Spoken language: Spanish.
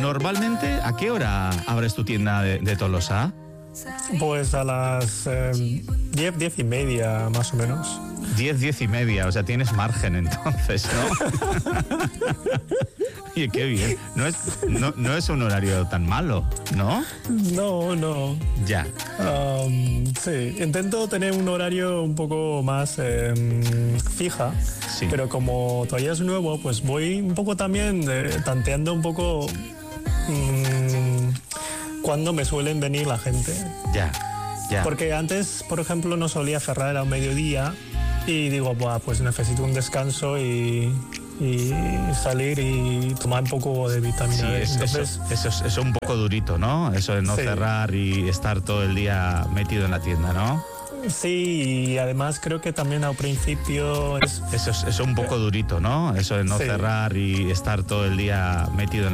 normalmente, ¿a qué hora abres tu tienda de Tolosa? Pues a las 10 y media, más o menos. 10 y media, o sea, tienes margen entonces, ¿no? Oye, qué bien. No es un horario tan malo, ¿no? No. Ya. Sí, intento tener un horario un poco más fija, Sí. pero como todavía es nuevo, pues voy un poco también tanteando un poco cuándo me suelen venir la gente. Ya. Porque antes, por ejemplo, no solía cerrar a mediodía y digo, buah, pues necesito un descanso y salir y tomar un poco de vitamina Sí, D. Entonces, eso es un poco durito, ¿no? Eso de no Sí. cerrar y estar todo el día metido en la tienda, ¿no? sí, y además creo que también al principio Eso es un poco durito, ¿no? Eso de no Sí. cerrar y estar todo el día metido en